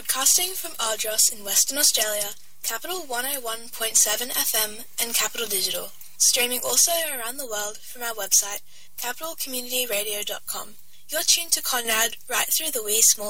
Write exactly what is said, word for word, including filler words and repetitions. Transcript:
Broadcasting from Ardros in Western Australia, Capital one oh one point seven F M and Capital Digital. Streaming also around the world from our website, capital community radio dot com. You're tuned to Conrad right through the wee small